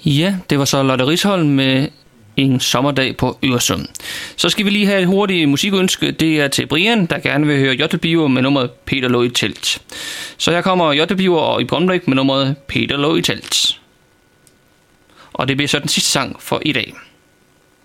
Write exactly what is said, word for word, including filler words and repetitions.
Ja, det var så Lotte Risholm med En sommerdag på Øresund. Så skal vi lige have et hurtigt musikønske. Det er til Brian, der gerne vil høre Jodle Beaver med nummeret Peter lå i telt. Så her kommer Jodle Beaver og i Brøndbæk med nummeret Peter lå i telt. Og det bliver så den sidste sang for i dag.